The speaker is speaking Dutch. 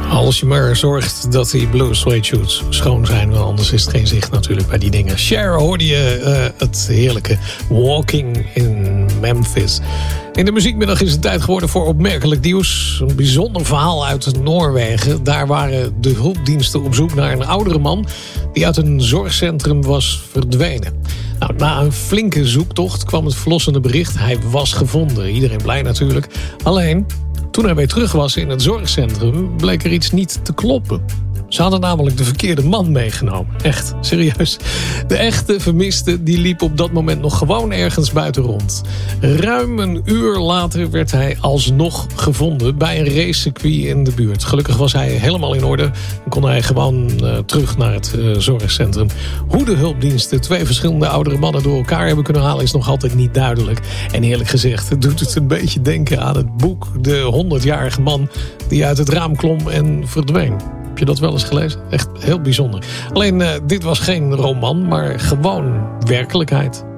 Als je maar zorgt dat die blue suede shoes schoon zijn, want anders is het geen zicht natuurlijk bij die dingen. Cher hoorde je het heerlijke Walking in Memphis. In de muziekmiddag is het tijd geworden voor opmerkelijk nieuws. Een bijzonder verhaal uit Noorwegen. Daar waren de hulpdiensten op zoek naar een oudere man die uit een zorgcentrum was verdwenen. Nou, na een flinke zoektocht kwam het verlossende bericht. Hij was gevonden. Iedereen blij natuurlijk. Alleen, toen hij weer terug was in het zorgcentrum, bleek er iets niet te kloppen. Ze hadden namelijk de verkeerde man meegenomen. Echt, serieus. De echte vermiste die liep op dat moment nog gewoon ergens buiten rond. Ruim een uur later werd hij alsnog gevonden bij een racecircuit in de buurt. Gelukkig was hij helemaal in orde en kon hij gewoon terug naar het zorgcentrum. Hoe de hulpdiensten 2 verschillende oudere mannen door elkaar hebben kunnen halen is nog altijd niet duidelijk. En eerlijk gezegd doet het een beetje denken aan het boek De 100-jarige man die uit het raam klom en verdween. Heb je dat wel eens gelezen? Echt heel bijzonder. Alleen dit was geen roman, maar gewoon werkelijkheid.